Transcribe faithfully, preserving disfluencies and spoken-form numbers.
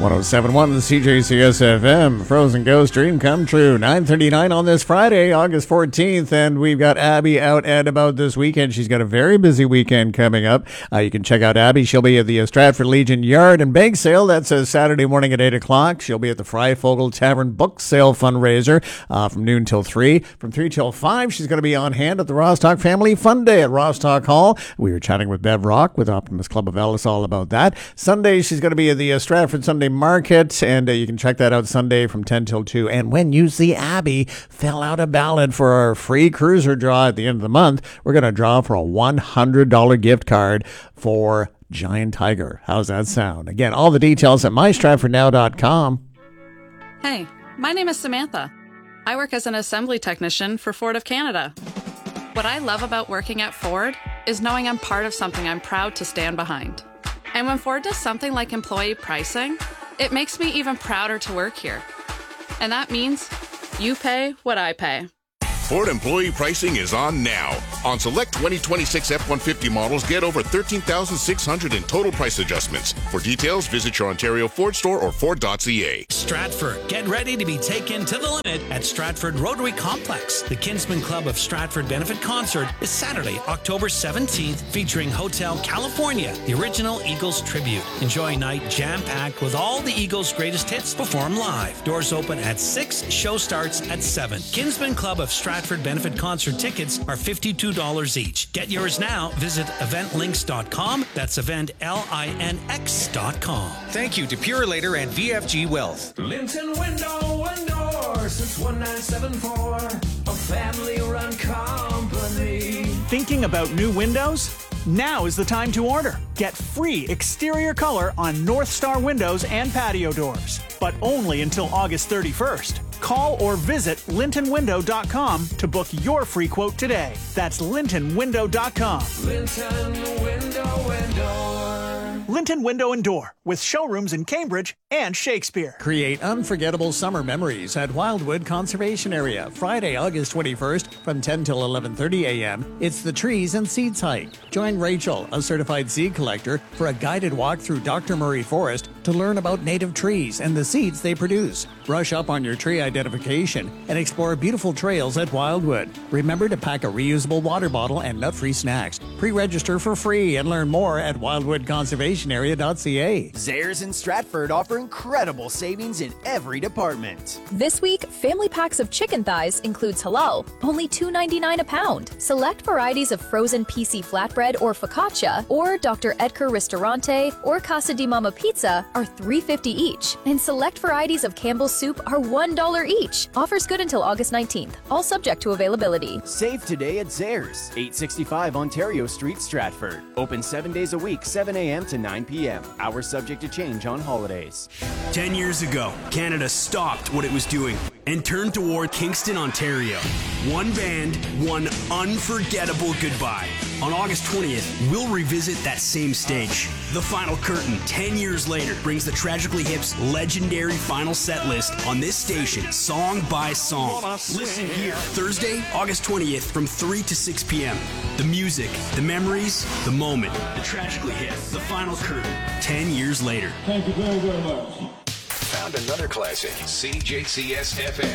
one oh seven point one, the C J C S F M, Frozen Ghost Dream Come True, nine thirty-nine on this Friday, August fourteenth, and we've got Abby out and about this weekend. She's got a very busy weekend coming up. Uh, you can check out Abby. She'll be at the uh, Stratford Legion Yard and Bake Sale. That's a Saturday morning at eight o'clock. She'll be at the Freifogel Tavern Book Sale fundraiser uh, from noon till three. From three till five, she's going to be on hand at the Rostock Family Fun Day at Rostock Hall. We were chatting with Bev Rock with Optimus Club of Ellis all about that. Sunday, she's going to be at the uh, Stratford Sunday Market, and uh, you can check that out Sunday from ten till two. And when you see Abby fill out a ballot for our free cruiser draw at the end of the month, we're going to draw for a one hundred dollars gift card for Giant Tiger. How's that sound? Again, all the details at my stratford now dot com. Hey, my name is Samantha. I work as an assembly technician for Ford of Canada. What I love about working at Ford is knowing I'm part of something I'm proud to stand behind. And when Ford does something like employee pricing, it makes me even prouder to work here. And that means you pay what I pay. Ford employee pricing is on now. On select twenty twenty-six F one fifty models, get over thirteen thousand six hundred dollars in total price adjustments. For details, visit your Ontario Ford store or Ford dot C A. Stratford, get ready to be taken to the limit at Stratford Rotary Complex. The Kinsman Club of Stratford Benefit Concert is Saturday, October seventeenth, featuring Hotel California, the original Eagles tribute. Enjoy a night jam-packed with all the Eagles' greatest hits performed live. Doors open at six, show starts at seven. Kinsman Club of Stratford Stratford Benefit Concert tickets are fifty-two dollars each. Get yours now. Visit event links dot com. That's event L I N X dot com. Thank you to Purolator and V F G Wealth. Linton Window and Door since nineteen seventy-four. A family-run company. Thinking about new windows? Now is the time to order. Get free exterior color on North Star windows and patio doors, but only until August thirty-first. Call or visit linton window dot com to book your free quote today. That's linton window dot com. Linton Window and Door. Linton Window and Door, with showrooms in Cambridge and Shakespeare. Create unforgettable summer memories at Wildwood Conservation Area. Friday, August twenty-first from ten till eleven thirty a.m. It's the Trees and Seeds Hike. Join Rachel, a certified seed collector, for a guided walk through Doctor Murray Forest to learn about native trees and the seeds they produce. Brush up on your tree identification and explore beautiful trails at Wildwood. Remember to pack a reusable water bottle and nut-free snacks. Pre-register for free and learn more at wildwood conservation area dot c a. Zayres and Stratford offer incredible savings in every department. This week, family packs of chicken thighs includes halal, only two ninety-nine a pound. Select varieties of frozen P C flatbread or focaccia, or Doctor Edgar Ristorante or Casa di Mama Pizza are three fifty each, and select varieties of Campbell's soup are one dollar each. Offers good until August nineteenth, all subject to availability. Save today at Zayres, eight sixty-five Ontario Street, Stratford. Open seven days a week, seven a.m. to nine p.m. Hours subject to change on holidays. Ten years ago, Canada stopped what it was doing and turned toward Kingston, Ontario. One band, one unforgettable goodbye. On August twentieth, we'll revisit that same stage. The Final Curtain, ten years later, brings the Tragically Hip's legendary final set list on this station, song by song. Listen here, Thursday, August twentieth, from three to six p.m. The music, the memories, the moment. The Tragically Hip, The Final Curtain, ten years later. Thank you very, very much. Found another classic, C J C S F M.